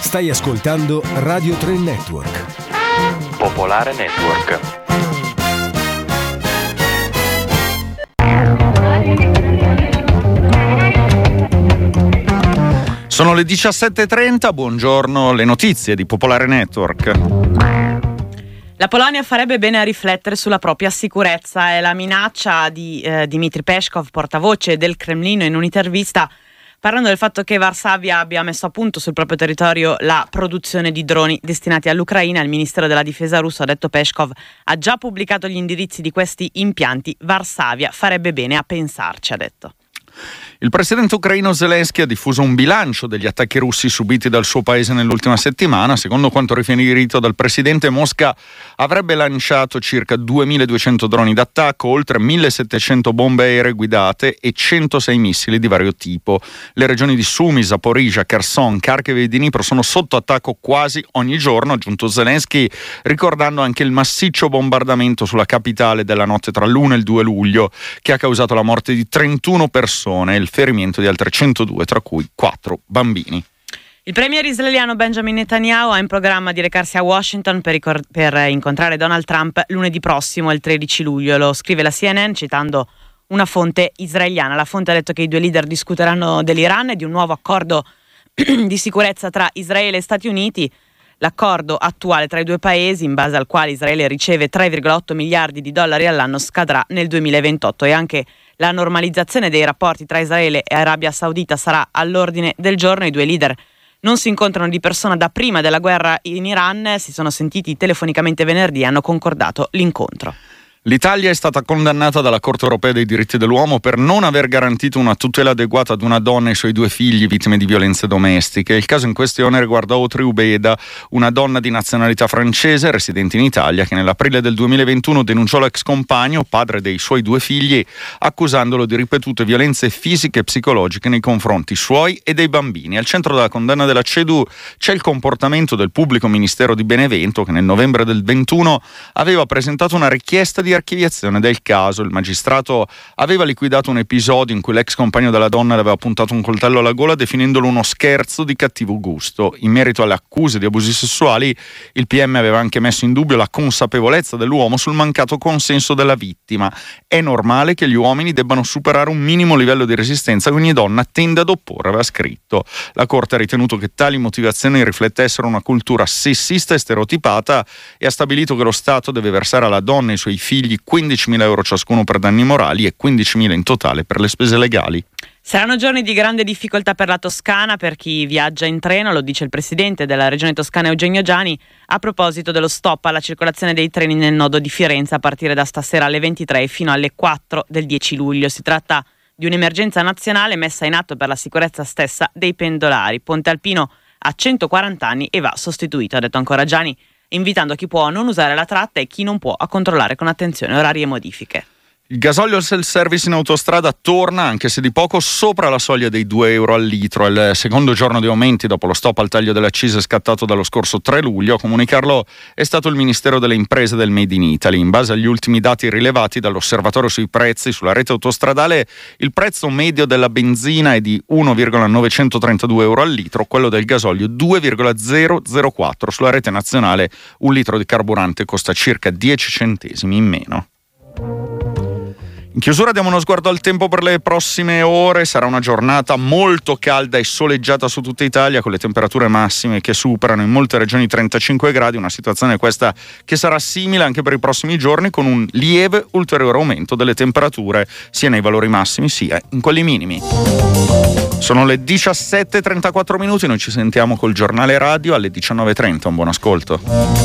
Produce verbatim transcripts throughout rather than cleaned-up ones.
Stai ascoltando Radio tre Network. Popolare Network. Sono le diciassette e trenta, buongiorno, le notizie di Popolare Network. La Polonia farebbe bene a riflettere sulla propria sicurezza. È la minaccia di eh, Dmitry Peskov, portavoce del Cremlino, in un'intervista parlando del fatto che Varsavia abbia messo a punto sul proprio territorio la produzione di droni destinati all'Ucraina. Il ministero della difesa russo, ha detto Peskov, ha già pubblicato gli indirizzi di questi impianti. Varsavia farebbe bene a pensarci, ha detto. Il presidente ucraino Zelensky ha diffuso un bilancio degli attacchi russi subiti dal suo paese nell'ultima settimana. Secondo quanto riferito dal presidente, Mosca avrebbe lanciato circa duemiladuecento droni d'attacco, oltre millesettecento bombe aeree guidate e centosei missili di vario tipo. Le regioni di Sumy, Zaporizhzhia, Kherson, Kharkiv e Dnipro sono sotto attacco quasi ogni giorno, ha aggiunto Zelensky, ricordando anche il massiccio bombardamento sulla capitale della notte tra l'uno e il due luglio, che ha causato la morte di trentuno persone e il ferimento di altre centodue, tra cui quattro bambini. Il premier israeliano Benjamin Netanyahu ha in programma di recarsi a Washington per, ricor- per incontrare Donald Trump lunedì prossimo, il tredici luglio. Lo scrive la C N N citando una fonte israeliana. La fonte ha detto che i due leader discuteranno dell'Iran e di un nuovo accordo di sicurezza tra Israele e Stati Uniti. L'accordo attuale tra i due paesi, in base al quale Israele riceve tre virgola otto miliardi di dollari all'anno, scadrà nel duemilaventotto, e anche la normalizzazione dei rapporti tra Israele e Arabia Saudita sarà all'ordine del giorno. I due leader non si incontrano di persona da prima della guerra in Iran, si sono sentiti telefonicamente venerdì e hanno concordato l'incontro. L'Italia è stata condannata dalla Corte europea dei diritti dell'uomo per non aver garantito una tutela adeguata ad una donna e ai suoi due figli vittime di violenze domestiche. Il caso in questione riguarda Autry Ubeda, una donna di nazionalità francese residente in Italia, che nell'aprile del duemilaventuno denunciò l'ex compagno, padre dei suoi due figli, accusandolo di ripetute violenze fisiche e psicologiche nei confronti suoi e dei bambini. Al centro della condanna della CEDU c'è il comportamento del pubblico ministero di Benevento, che nel novembre del ventuno aveva presentato una richiesta di archiviazione del caso. Il magistrato aveva liquidato un episodio in cui l'ex compagno della donna le aveva puntato un coltello alla gola, definendolo uno scherzo di cattivo gusto. In merito alle accuse di abusi sessuali, il P M aveva anche messo in dubbio la consapevolezza dell'uomo sul mancato consenso della vittima. È normale che gli uomini debbano superare un minimo livello di resistenza che ogni donna tende ad opporre, aveva scritto. La Corte ha ritenuto che tali motivazioni riflettessero una cultura sessista e stereotipata e ha stabilito che lo Stato deve versare alla donna e ai suoi figli quindicimila euro ciascuno per danni morali e quindicimila in totale per le spese legali. Saranno giorni di grande difficoltà per la Toscana, per chi viaggia in treno, lo dice il presidente della regione toscana Eugenio Giani a proposito dello stop alla circolazione dei treni nel nodo di Firenze a partire da stasera alle ventitré fino alle quattro del dieci luglio. Si tratta di un'emergenza nazionale messa in atto per la sicurezza stessa dei pendolari. Ponte Alpino ha centoquaranta anni e va sostituito, ha detto ancora Giani, invitando chi può a non usare la tratta e chi non può a controllare con attenzione orari e modifiche. Il gasolio self-service in autostrada torna, anche se di poco, sopra la soglia dei due euro al litro. È il secondo giorno di aumenti dopo lo stop al taglio delle accise scattato dallo scorso tre luglio. A comunicarlo è stato il Ministero delle Imprese del Made in Italy. In base agli ultimi dati rilevati dall'osservatorio sui prezzi sulla rete autostradale, il prezzo medio della benzina è di uno virgola novecentotrentadue euro al litro, quello del gasolio due virgola zero zero quattro. Sulla rete nazionale un litro di carburante costa circa dieci centesimi in meno. In chiusura diamo uno sguardo al tempo per le prossime ore. Sarà una giornata molto calda e soleggiata su tutta Italia, con le temperature massime che superano in molte regioni trentacinque gradi, una situazione questa che sarà simile anche per i prossimi giorni, con un lieve ulteriore aumento delle temperature sia nei valori massimi sia in quelli minimi. Sono le diciassette e trentaquattro minuti, noi ci sentiamo col giornale radio alle diciannove e trenta. Un buon ascolto.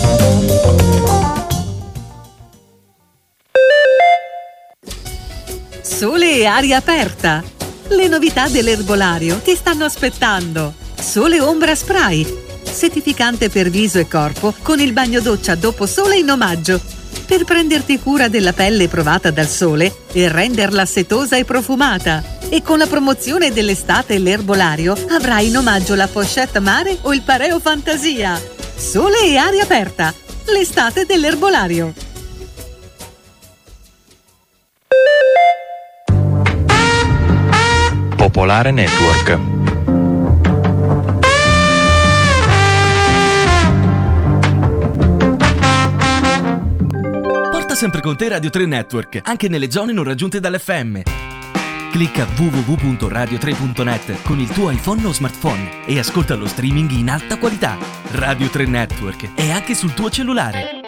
Sole e aria aperta. Le novità dell'erbolario ti stanno aspettando. Sole Ombra Spray, settificante per viso e corpo con il bagno doccia dopo sole in omaggio, per prenderti cura della pelle provata dal sole e renderla setosa e profumata. E con la promozione dell'estate l'erbolario avrai in omaggio la pochette mare o il pareo fantasia. Sole e aria aperta. L'estate dell'erbolario. Popolare Network. sempre con te Radio tre Network, anche nelle zone non raggiunte dall'F M. Clicca w w w punto radio tre punto net con il tuo iPhone o smartphone e ascolta lo streaming in alta qualità. Radio tre Network è anche sul tuo cellulare.